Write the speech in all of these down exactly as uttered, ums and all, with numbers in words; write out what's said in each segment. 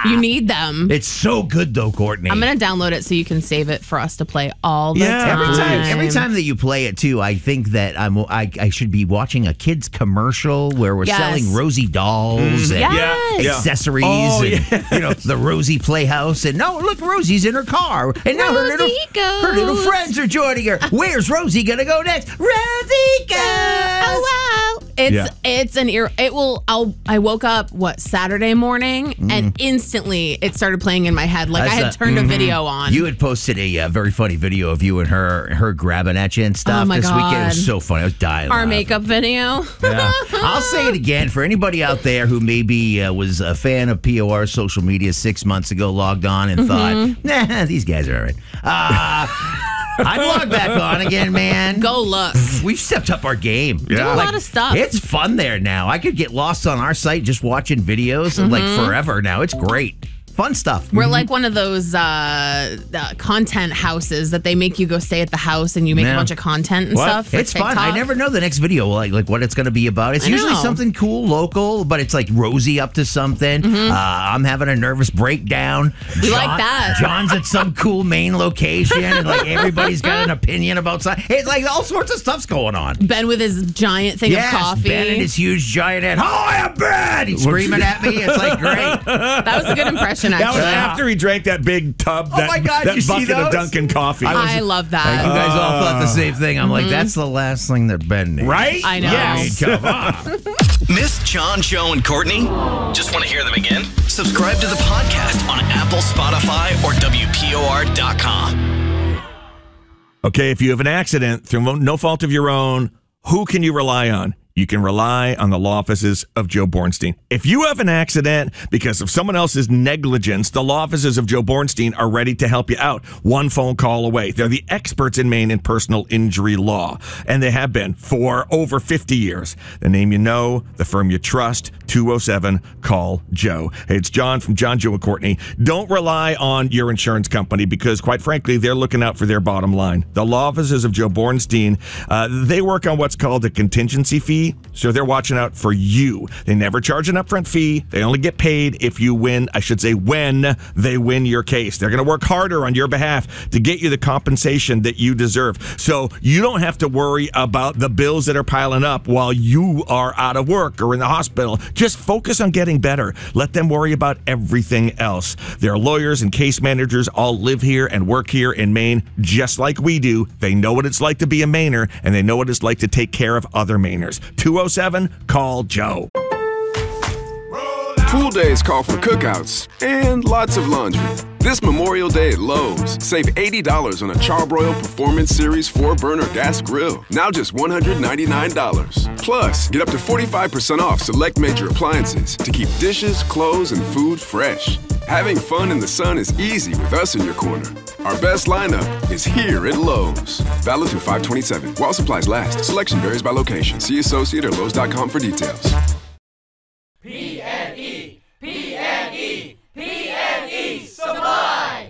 You need them. It's so good, though, Courtney. I'm going to download it so you can save it for us to play all the yeah, time. Every time, every time that you play it, too, I think that I'm, I, I should be watching a kid's commercial where we're Yes. selling Rosie dolls Mm. and Yes. accessories Oh, and, yeah. you know, the Rosie Playhouse. And no, look, Rosie's in her car. And now her little, Rosie goes. her little friends are joining her. Where's Rosie going to go next? Rosie goes. Oh, wow. It's Yeah. it's an ear. It will. I'll. I woke up what Saturday morning and instantly it started playing in my head. Like That's I had a- turned a video on. You had posted a uh, very funny video of you and her her grabbing at you and stuff Oh, my this weekend. It God. was so funny. I was dying. Our laughing. makeup video. Yeah. I'll say it again for anybody out there who maybe uh, was a fan of P O R social media six months ago, logged on and thought, nah, these guys are all right. Uh, I'd log back on again, man. Go look. We've stepped up our game. Do a lot of stuff. It's fun there now. I could get lost on our site just watching videos like forever now. It's great. Fun stuff. We're like one of those uh, uh, content houses that they make you go stay at the house and you make Yeah. a bunch of content and What? stuff. for It's fun. I TikTok. never know the next video, like like what it's going to be about. It's I usually know. something cool, local, but it's like Rosie up to something. Uh, I'm having a nervous breakdown. Mm-hmm. We like that. John's at some cool main location, and like everybody's got an opinion about something. It's like all sorts of stuff's going on. Ben with his giant thing Yes, of coffee. Ben and his huge giant head. Hi, I'm Ben. He's screaming at me. It's like great. That was a good impression, That was actually. after he drank that big tub, Oh that, my God, that you see bucket of those? Dunkin' coffee. I love You that. guys all thought the same thing. I'm like, that's the last thing that Ben needs. Right? I know. Yes. Come on. Miss John, Joe, and Courtney? Just want to hear them again? Subscribe to the podcast on Apple, Spotify, or W P O R dot com. Okay, if you have an accident through no fault of your own, who can you rely on? You can rely on the law offices of Joe Bornstein. If you have an accident because of someone else's negligence, the law offices of Joe Bornstein are ready to help you out. One phone call away. They're the experts in Maine in personal injury law, and they have been for over fifty years. The name you know, the firm you trust, two oh seven, call Joe. Hey, it's John from John, Joe, and Courtney. Don't rely on your insurance company because, quite frankly, they're looking out for their bottom line. The law offices of Joe Bornstein, uh, they work on what's called a contingency fee. So they're watching out for you. They never charge an upfront fee. They only get paid if you win, I should say when they win your case. They're going to work harder on your behalf to get you the compensation that you deserve. So you don't have to worry about the bills that are piling up while you are out of work or in the hospital. Just focus on getting better. Let them worry about everything else. Their lawyers and case managers all live here and work here in Maine just like we do. They know what it's like to be a Mainer, and they know what it's like to take care of other Mainers. two oh seven, call Joe. Pool days call for cookouts and lots of laundry. This Memorial Day at Lowe's, save eighty dollars on a Charbroil Performance Series four burner gas grill. Now just one hundred ninety-nine dollars. Plus, get up to forty-five percent off select major appliances to keep dishes, clothes, and food fresh. Having fun in the sun is easy with us in your corner. Our best lineup is here at Lowe's. Valid through five twenty-seven. While supplies last. Selection varies by location. See associate or Lowe's dot com for details. P N E, P N E, P N E Supply.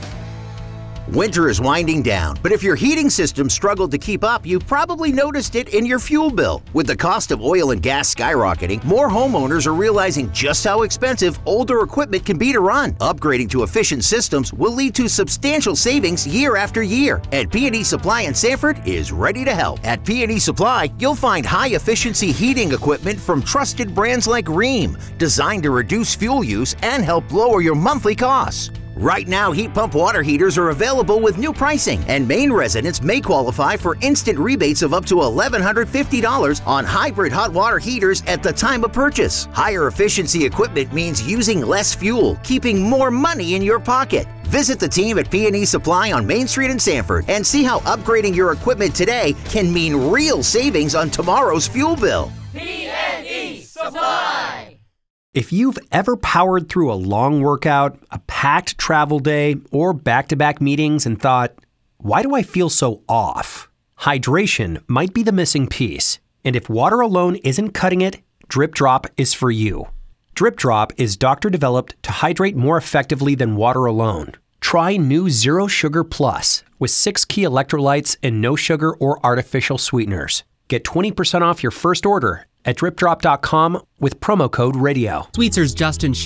Winter is winding down, but if your heating system struggled to keep up, you probably noticed it in your fuel bill. With the cost of oil and gas skyrocketing, more homeowners are realizing just how expensive older equipment can be to run. Upgrading to efficient systems will lead to substantial savings year after year, and P and E Supply in Sanford is ready to help. At P and E Supply, you'll find high-efficiency heating equipment from trusted brands like Rheem, designed to reduce fuel use and help lower your monthly costs. Right now, heat pump water heaters are available with new pricing, and Maine residents may qualify for instant rebates of up to one thousand one hundred fifty dollars on hybrid hot water heaters at the time of purchase. Higher efficiency equipment means using less fuel, keeping more money in your pocket. Visit the team at P and E Supply on Main Street in Sanford and see how upgrading your equipment today can mean real savings on tomorrow's fuel bill. P N E Supply. If you've ever powered through a long workout, a packed travel day, or back-to-back meetings and thought, why do I feel so off? Hydration might be the missing piece. And if water alone isn't cutting it, Drip Drop is for you. Drip Drop is doctor-developed to hydrate more effectively than water alone. Try new Zero Sugar Plus with six key electrolytes and no sugar or artificial sweeteners. Get twenty percent off your first order at drip drop dot com with promo code radio. Sweetzer's Justin